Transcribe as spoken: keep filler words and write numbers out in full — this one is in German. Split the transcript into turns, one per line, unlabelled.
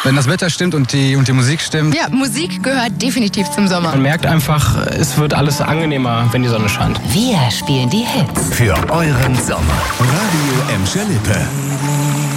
Wenn das Wetter stimmt und die, und die Musik stimmt.
Ja, Musik gehört definitiv zum Sommer.
Man merkt einfach, es wird alles angenehmer, wenn die Sonne scheint.
Wir spielen die Hits.
Für euren Sommer. Radio Emscher Lippe.